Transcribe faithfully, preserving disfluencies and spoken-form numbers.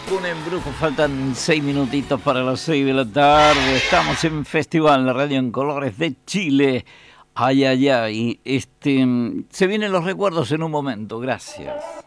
Con Brujo, faltan seis minutitos para las seis de la tarde. Estamos en Festival, la radio en colores de Chile. Ay, ay, ay. Este, se vienen los recuerdos en un momento. Gracias.